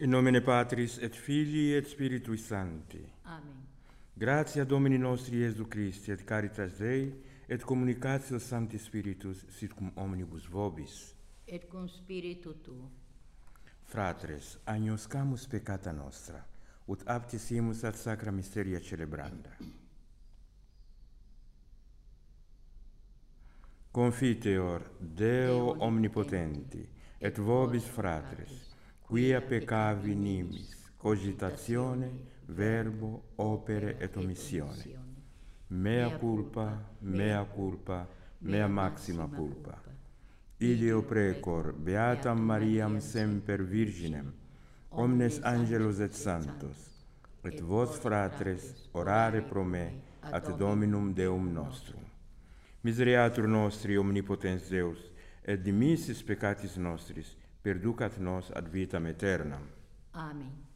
In nomine Patris et Filii et Spiritui Sancti. Amen. Gratia Domini nostri Iesu Christi et caritas Dei et communicatio Sancti Spiritus sit cum omnibus vobis. Et cum spiritu tuo. Fratres, agnoscamus peccata nostra, ut aptisimus ad sacra mysteria celebranda. Confiteor Deo omnipotenti, et vobis fratres, quia peccavi nimis, cogitatione, verbo, opere et omissione. Mea culpa, mea culpa, mea maxima culpa. Ideo precor, beatam Mariam semper virginem, omnes angelos et sanctos, et vos fratres orare pro me ad Dominum Deum nostrum. Misereatur nostri omnipotens Deus, et dimissis peccatis nostris, perducat nos ad vitam aeternam. Amen.